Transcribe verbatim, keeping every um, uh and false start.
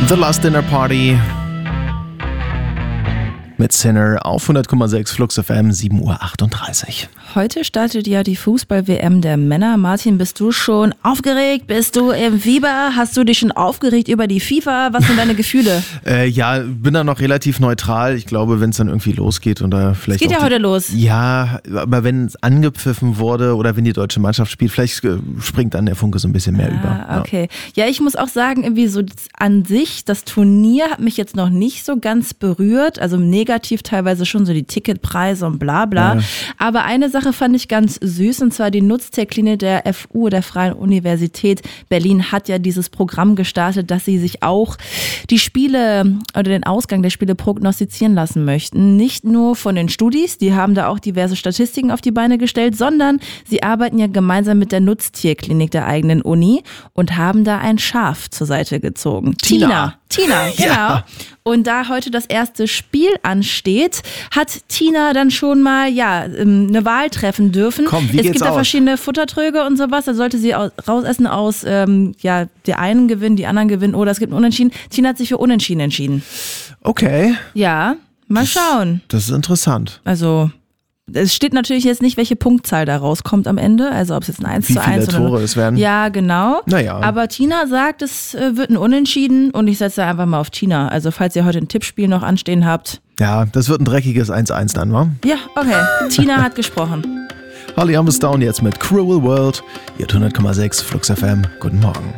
The Last Dinner Party mit Sinner auf hundert Komma sechs Flux F M, sieben Uhr achtunddreißig. Heute startet ja die Fußball-W M der Männer. Martin, bist du schon aufgeregt? Bist du im Fieber? Hast du dich schon aufgeregt über die FIFA? Was sind deine Gefühle? äh, ja, bin da noch relativ neutral. Ich glaube, wenn es dann irgendwie losgeht oder vielleicht. Es geht ja die, heute los. Ja, aber wenn es angepfiffen wurde oder wenn die deutsche Mannschaft spielt, vielleicht springt dann der Funke so ein bisschen mehr ah, über. Okay. Ja. ja, ich muss auch sagen, irgendwie so an sich, das Turnier hat mich jetzt noch nicht so ganz berührt. Also negativ teilweise schon so die Ticketpreise und bla bla. Ja. Aber eine Sache fand ich ganz süß, und zwar die Nutztierklinik der F U, der Freien Universität Berlin, hat ja dieses Programm gestartet, dass sie sich auch die Spiele oder den Ausgang der Spiele prognostizieren lassen möchten. Nicht nur von den Studis, die haben da auch diverse Statistiken auf die Beine gestellt, sondern sie arbeiten ja gemeinsam mit der Nutztierklinik der eigenen Uni und haben da ein Schaf zur Seite gezogen. Tina. Tina, genau. Ja. Und da heute das erste Spiel ansteht, hat Tina dann schon mal ja eine Wahl treffen dürfen. Komm, wie es geht's gibt da aus? verschiedene Futtertröge und sowas. Da sollte sie aus, rausessen aus, ähm, ja, der einen gewinnen, die anderen gewinnen oder es gibt einen Unentschieden. Tina hat sich für Unentschieden entschieden. Okay. Ja, mal schauen. Das ist interessant. Also es steht natürlich jetzt nicht, welche Punktzahl da rauskommt am Ende, also ob es jetzt ein eins zu eins oder... Wie viele Tore es werden. Ja, genau. Naja. Aber Tina sagt, es wird ein Unentschieden und ich setze einfach mal auf Tina. Also falls ihr heute ein Tippspiel noch anstehen habt. Ja, das wird ein dreckiges eins eins dann, wa? Ja, okay. Tina hat gesprochen. Holly Humberstone jetzt mit Cruel World. Ihr hundert Komma sechs Flux F M. Guten Morgen.